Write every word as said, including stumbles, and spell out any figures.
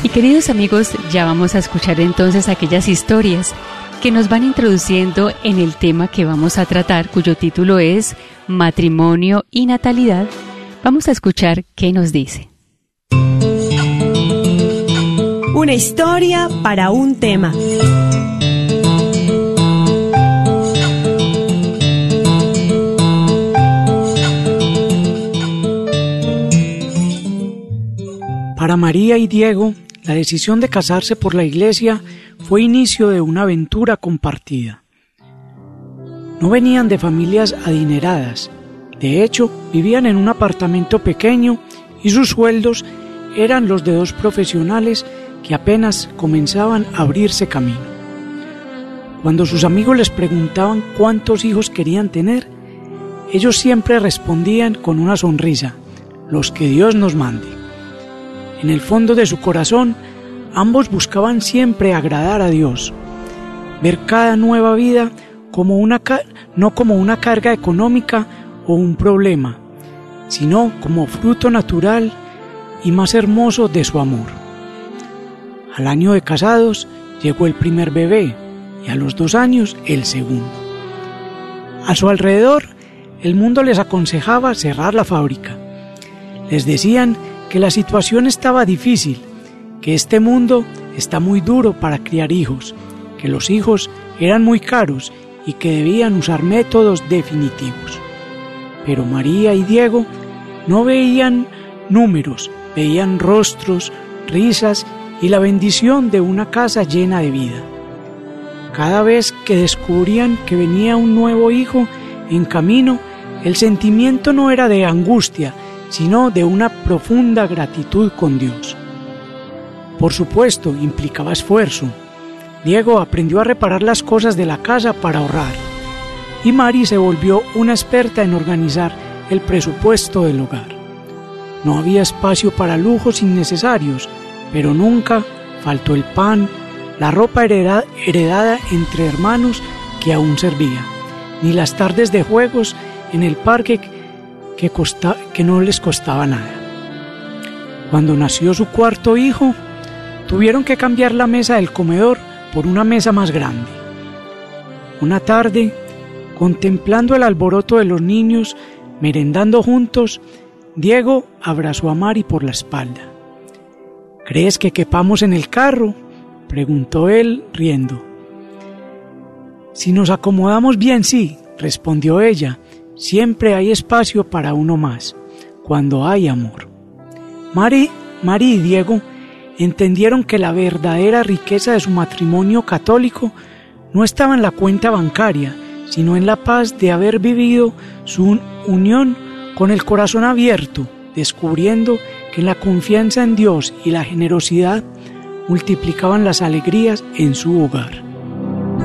Y queridos amigos, ya vamos a escuchar entonces aquellas historias que nos van introduciendo en el tema que vamos a tratar, cuyo título es Matrimonio y Natalidad. Vamos a escuchar qué nos dice. Una historia para un tema. Para María y Diego, la decisión de casarse por la iglesia fue inicio de una aventura compartida. No venían de familias adineradas. De hecho, vivían en un apartamento pequeño y sus sueldos eran los de dos profesionales que apenas comenzaban a abrirse camino. Cuando sus amigos les preguntaban cuántos hijos querían tener, ellos siempre respondían con una sonrisa: los que Dios nos mande. En el fondo de su corazón, ambos buscaban siempre agradar a Dios, ver cada nueva vida como una ca- no como una carga económica o un problema, sino como fruto natural y más hermoso de su amor. Al año de casados llegó el primer bebé y a los dos años el segundo. A su alrededor, el mundo les aconsejaba cerrar la fábrica. Les decían que la situación estaba difícil, que este mundo está muy duro para criar hijos, que los hijos eran muy caros y que debían usar métodos definitivos. Pero María y Diego no veían números, veían rostros, risas y la bendición de una casa llena de vida. Cada vez que descubrían que venía un nuevo hijo en camino, el sentimiento no era de angustia, sino de una profunda gratitud con Dios. Por supuesto, implicaba esfuerzo. Diego aprendió a reparar las cosas de la casa para ahorrar, y Mari se volvió una experta en organizar el presupuesto del hogar. No había espacio para lujos innecesarios, pero nunca faltó el pan, la ropa heredada, heredada entre hermanos que aún servía, ni las tardes de juegos en el parque que, costa, que no les costaba nada. Cuando nació su cuarto hijo, tuvieron que cambiar la mesa del comedor por una mesa más grande. Una tarde, contemplando el alboroto de los niños merendando juntos, Diego abrazó a Mari por la espalda. ¿Crees que quepamos en el carro?, preguntó él riendo. Si nos acomodamos bien, sí, respondió ella. Siempre hay espacio para uno más, cuando hay amor. Mari, Mari y Diego entendieron que la verdadera riqueza de su matrimonio católico no estaba en la cuenta bancaria, sino en la paz de haber vivido su unión con el corazón abierto, descubriendo que la confianza en Dios y la generosidad multiplicaban las alegrías en su hogar.